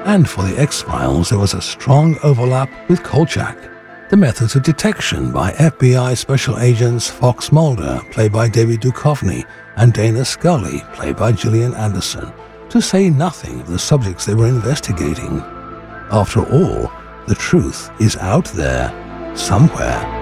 And for the X-Files, there was a strong overlap with Kolchak. The methods of detection by FBI Special Agents Fox Mulder, played by David Duchovny, and Dana Scully, played by Gillian Anderson, to say nothing of the subjects they were investigating. After all, the truth is out there, somewhere.